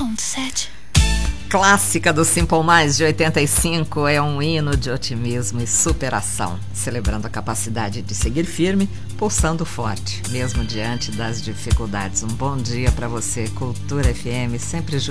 100,7. Clássica do Simple Minds de 85, é um hino de otimismo e superação, celebrando a capacidade de seguir firme, pulsando forte, mesmo diante das dificuldades. Um bom dia para você, Cultura FM, sempre junto.